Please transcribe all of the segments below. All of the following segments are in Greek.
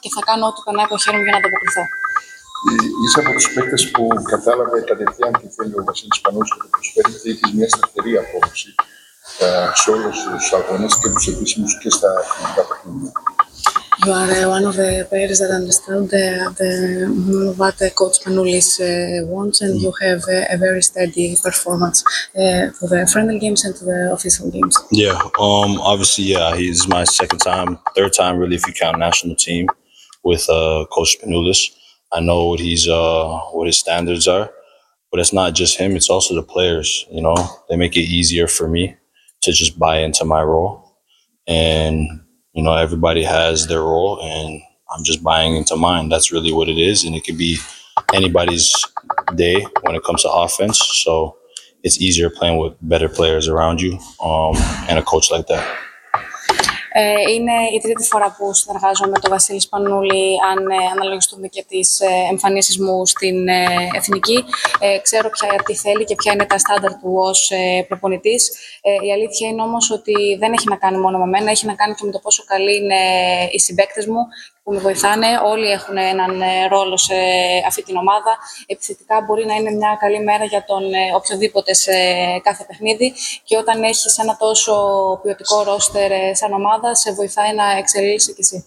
και θα κάνω ό,τι περνάει από το χέρι μου για να ανταποκριθώ. Είσαι από τους παίκτες που κατάλαβε κατευθείαν τι θέλει ο Βασίλης Πανούλης και το προσφέρει και έχεις μια σταθερή απόδοση σε όλους τους αγώνες και τους επίσημους και στα εθνικά παιχνίδια. You are one of the players that understand what Coach Panoulis wants, and you have a very steady performance for the friendly games and to the official games. Yeah, obviously, yeah, he's my third time really, if you count national team with Coach Panoulis. I know what his standards are, but it's not just him; it's also the players. You know, they make it easier for me to just buy into my role, and you know, everybody has their role, and I'm just buying into mine. That's really what it is, and it could be anybody's day when it comes to offense. So it's easier playing with better players around you, and a coach like that. Είναι η τρίτη φορά που συνεργάζομαι με τον Βασίλη Σπανούλη, αν αναλογιστούμε και τις εμφανίσεις μου στην εθνική. Ξέρω τι θέλει και ποια είναι τα στάνταρ του ως προπονητής. Η αλήθεια είναι όμως ότι δεν έχει να κάνει μόνο με μένα, έχει να κάνει και με το πόσο καλοί είναι οι συμπαίκτες μου που με βοηθάνε. Όλοι έχουν έναν ρόλο σε αυτή την ομάδα. Επιθετικά μπορεί να είναι μια καλή μέρα για τον οποιοδήποτε σε κάθε παιχνίδι και όταν έχεις ένα τόσο ποιοτικό ρόστερ σαν ομάδα, σε βοηθάει να εξελίσσεσαι κι εσύ.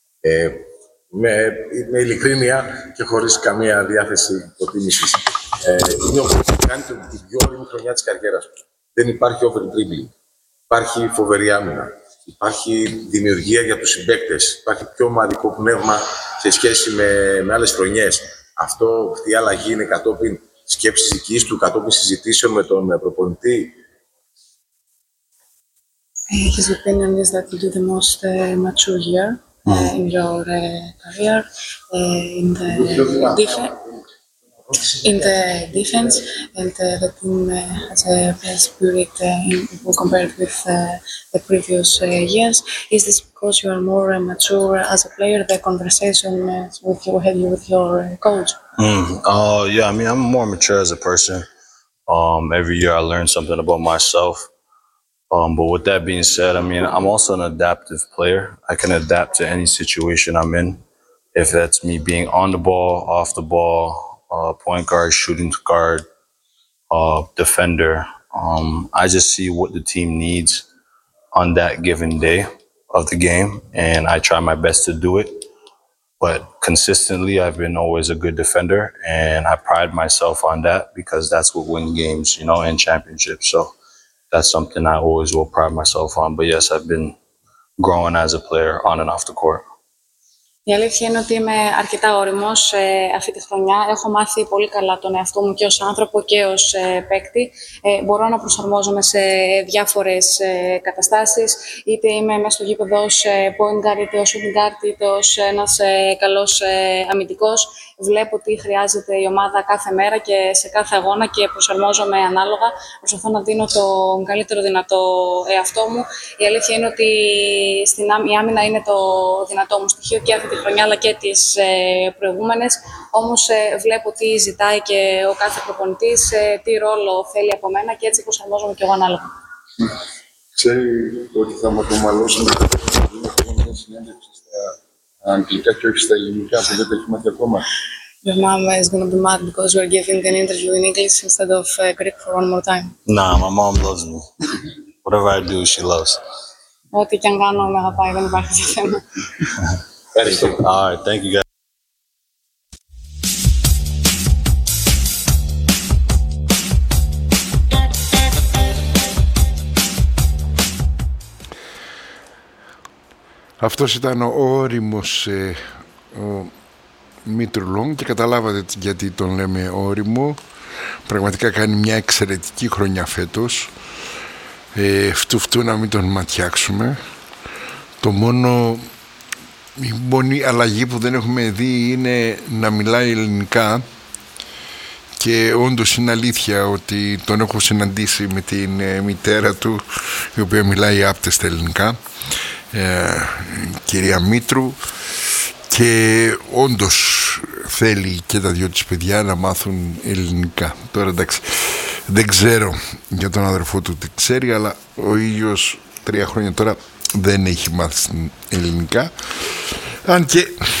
Με ειλικρίνεια και χωρίς καμία διάθεση υποτίμησης. Είναι ο που κάνει την πιο όρημη χρονιά της καριέρας του. Δεν υπάρχει over-dribbling. Υπάρχει φοβερή άμυνα. Υπάρχει δημιουργία για τους συμπαίκτες. Υπάρχει πιο ομαδικό πνεύμα σε σχέση με άλλες χρονιές. Αυτή η αλλαγή είναι κατόπιν σκέψης δικής του, κατόπιν συζητήσεων με τον προπονητή. His opinion is that you do the most mature year in your career in the defense, and the team has a better spirit compared with the previous years. Is this because you are more mature as a player? The conversation with your coach. Yeah, I mean, I'm more mature as a person. Every year I learn something about myself. But with that being said, I mean, I'm also an adaptive player. I can adapt to any situation I'm in. If that's me being on the ball, off the ball, point guard, shooting guard, defender. I just see what the team needs on that given day of the game, and I try my best to do it. But consistently, I've been always a good defender, and I pride myself on that because that's what wins games, you know, and championships. So that's something I always will pride myself on. But yes, I've been growing as a player on and off the court. Η αλήθεια είναι ότι είμαι αρκετά όριμος αυτή τη χρονιά. Έχω μάθει πολύ καλά τον εαυτό μου και ως άνθρωπο και ως παίκτη. Μπορώ να προσαρμόζομαι σε διάφορες καταστάσεις. Είτε είμαι μέσα στο γήπεδο ως point guard, είτε ως shooting guard, είτε ως ένας καλός αμυντικός. Βλέπω τι χρειάζεται η ομάδα κάθε μέρα και σε κάθε αγώνα και προσαρμόζομαι ανάλογα. Προσπαθώ να δίνω τον καλύτερο δυνατό εαυτό μου. Η αλήθεια είναι ότι η άμυνα είναι το δυνατό μου στοιχείο και αυτή τη χρονιά αλλά και τις προηγούμενες. Όμως βλέπω τι ζητάει και ο κάθε προπονητής, τι ρόλο θέλει από μένα και έτσι προσαρμόζομαι και εγώ ανάλογα. Ξέρει ότι θα ματομαλώσουμε μια συνέντευξη στα αγγλικά και όχι στα ελληνικά που δεν τα έχει μάθει ακόμα. Your mom is going to be mad because you are giving an interview in English instead of Greek for one more time. Nah, my mom loves me. Whatever I do, she loves. Ό,τι και αν κάνω με αγαπάει, δεν υπάρχει θέμα. All right, thank you guys. Αυτός ήταν ο όριμος ο Μήτρου Λόγκ και καταλάβατε γιατί τον λέμε όριμο. Πραγματικά κάνει μια εξαιρετική χρονιά φέτος. Φτου να μην τον ματιάξουμε. Η μόνη αλλαγή που δεν έχουμε δει είναι να μιλάει ελληνικά και όντως είναι αλήθεια ότι τον έχω συναντήσει με την μητέρα του η οποία μιλάει άπτεστα ελληνικά, κυρία Μήτρου, και όντως θέλει και τα δυο της παιδιά να μάθουν ελληνικά. Τώρα εντάξει, δεν ξέρω για τον αδερφό του τι ξέρει, αλλά ο ίδιος 3 χρόνια τώρα δεν έχει μάθει ελληνικά, αν και